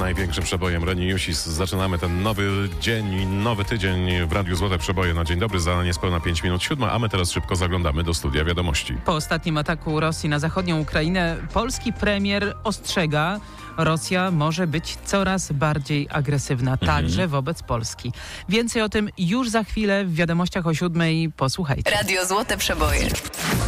największym przebojem Reni Jusis. Zaczynamy ten nowy dzień i nowy tydzień w Radiu Złote Przeboje na dzień dobry za niespełna 5 minut 7, a my teraz szybko zaglądamy do studia wiadomości. Po ostatnim ataku Rosji na zachodnią Ukrainę polski premier ostrzega, Rosja może być coraz bardziej agresywna, także wobec Polski. Więcej o tym już za chwilę w wiadomościach o 7:00. Posłuchajcie. Radio Złote Przeboje.